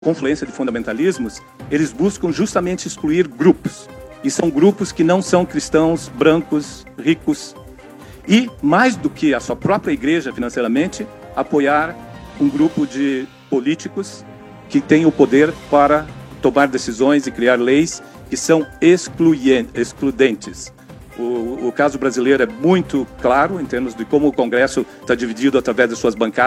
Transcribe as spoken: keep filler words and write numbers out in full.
confluência de fundamentalismos, eles buscam justamente excluir grupos. E são grupos que não são cristãos, brancos, ricos. E, mais do que a sua própria igreja financeiramente, apoiar um grupo de políticos que têm o poder para tomar decisões e criar leis que são excludentes. O, o caso brasileiro é muito claro em termos de como o Congresso está dividido através de suas bancadas.